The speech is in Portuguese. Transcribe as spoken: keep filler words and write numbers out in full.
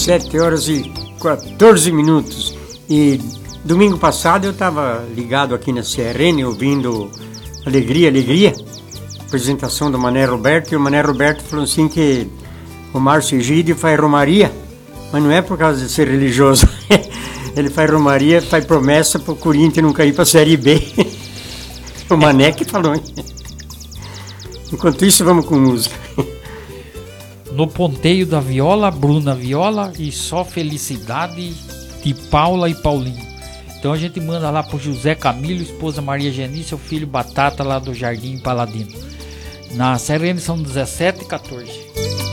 sete horas e quatorze minutos. E domingo passado eu estava ligado aqui na C R N, ouvindo Alegria, Alegria, apresentação do Mané Roberto, e o Mané Roberto falou assim que o Márcio Egídio faz romaria, mas não é por causa de ser religioso. Ele faz romaria, faz promessa para o Corinthians não cair para a Série B. O Mané que falou, hein? Enquanto isso, vamos com música. No ponteio da viola, Bruna Viola e Só Felicidade de Paula e Paulinho. Então a gente manda lá pro José Camilo, esposa Maria Geni, seu filho Batata lá do Jardim Paladino. Na C R N são dezessete e quatorze.